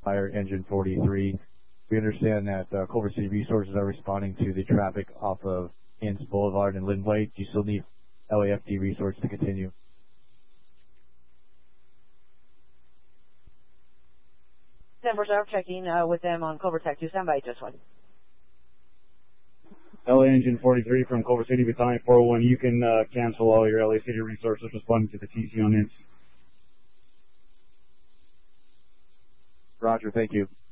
Fire Engine 43. We understand that Culver City Resources are responding to the traffic off of Inns Boulevard and Lindway. Do you still need LAFD Resources to continue? Reserve checking with them on Culver Tech 2. Stand by just one. LA Engine 43 from Culver City Battalion 401. You can cancel all your LA City Resources responding to the TC on Inns. Roger, thank you.